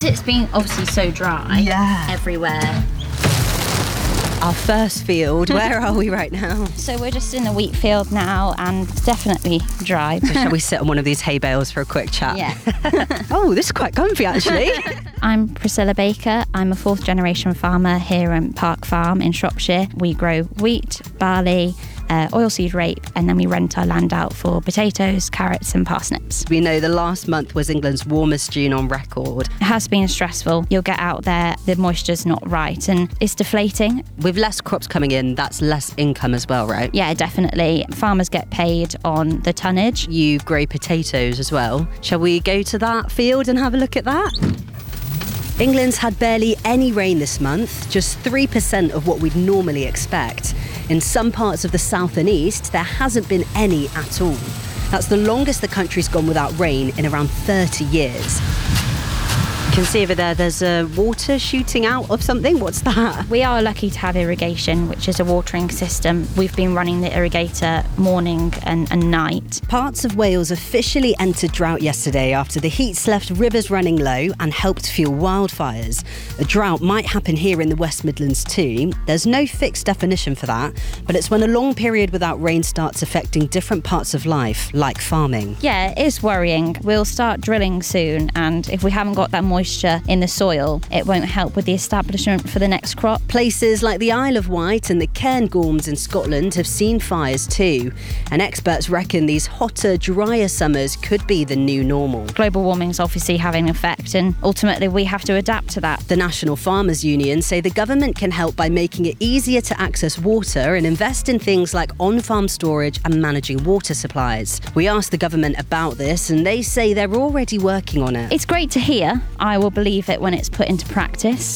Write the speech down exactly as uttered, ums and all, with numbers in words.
it's been obviously so dry Yeah. everywhere. Our first field, where are we right now? So we're just in the wheat field now, and it's definitely dry. Shall we sit on one of these hay bales for a quick chat? Yeah. Oh, this is quite comfy actually. I'm Priscilla Baker. I'm a fourth generation farmer here at Park Farm in Shropshire. We grow wheat, barley, uh, oilseed rape, and then we rent our land out for potatoes, carrots and parsnips. We know the last month was England's warmest June on record. It has been stressful. You'll get out there, the moisture's not right and it's deflating. With less crops coming in, that's less income as well, right? Yeah, definitely. Farmers get paid on the tonnage. You grow potatoes as well. Shall we go to that field and have a look at that? England's had barely any rain this month, just three percent of what we'd normally expect. In some parts of the south and east, there hasn't been any at all. That's the longest the country's gone without rain in around thirty years. You can see over there, there's uh, water shooting out of something. What's that? We are lucky to have irrigation, which is a watering system. We've been running the irrigator morning and, and night. Parts of Wales officially entered drought yesterday after the heat's left rivers running low and helped fuel wildfires. A drought might happen here in the West Midlands too. There's no fixed definition for that, but it's when a long period without rain starts affecting different parts of life, like farming. Yeah, it is worrying. We'll start drilling soon, and if we haven't got that moisture in the soil, it won't help with the establishment for the next crop. Places like the Isle of Wight and the Cairngorms in Scotland have seen fires too, and experts reckon these hotter, drier summers could be the new normal. Global warming is obviously having an effect, and ultimately we have to adapt to that. The National Farmers Union say the government can help by making it easier to access water and invest in things like on-farm storage and managing water supplies. We asked the government about this, and they say they're already working on it. It's great to hear. I will believe it when it's put into practice.